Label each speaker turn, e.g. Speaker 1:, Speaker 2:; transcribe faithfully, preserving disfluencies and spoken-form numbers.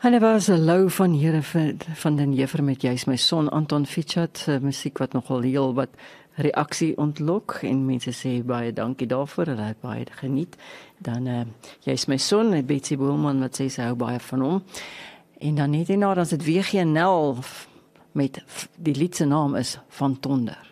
Speaker 1: Hulle was 'n lou van Here van den Jefer met Jy's my son, Anton Fichat, uh, musiek wat nogal heel wat reaksie ontlok en mense sê baie dankie daarvoor, hulle het baie geniet. Dan uh, Jy's my son, Betsy Boelman wat sê sy hou baie van hom. En dan net hierna dan is dit W G Nel met die lied se naam is Van Tonder.